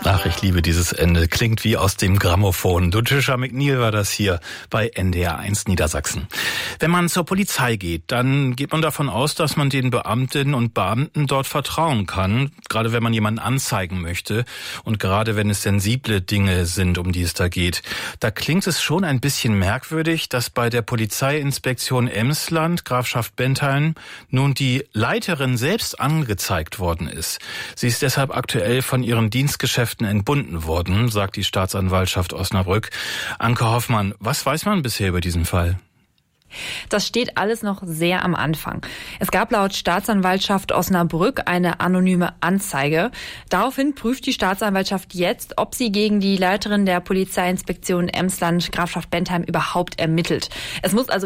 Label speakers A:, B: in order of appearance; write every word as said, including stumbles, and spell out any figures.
A: Ach, ich liebe dieses Ende. Klingt wie aus dem Grammophon. Patricia McNeil war das hier bei N D R eins Niedersachsen. Wenn man zur Polizei geht, dann geht man davon aus, dass man den Beamtinnen und Beamten dort vertrauen kann. Gerade wenn man jemanden anzeigen möchte und gerade wenn es sensible Dinge sind, um die es da geht. Da klingt es schon ein bisschen merkwürdig, dass bei der Polizeiinspektion Emsland, Grafschaft Bentheim, nun die Leiterin selbst angezeigt worden ist. Sie ist deshalb aktuell von ihren Dienstgeschäften entbunden worden, sagt die Staatsanwaltschaft Osnabrück. Anke Hoffmann, was weiß man bisher über diesen Fall?
B: Das steht alles noch sehr am Anfang. Es gab laut Staatsanwaltschaft Osnabrück eine anonyme Anzeige. Daraufhin prüft die Staatsanwaltschaft jetzt, ob sie gegen die Leiterin der Polizeiinspektion Emsland, Grafschaft Bentheim, überhaupt ermittelt. Es muss also